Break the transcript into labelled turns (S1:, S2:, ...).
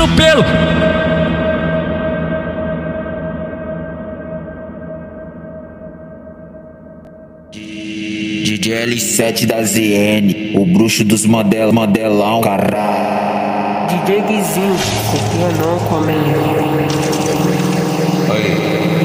S1: no pelo.
S2: DJ L7 da ZN, o bruxo dos modelão, caralho.
S3: DJ Guizinho, copia não, come.
S2: Oi.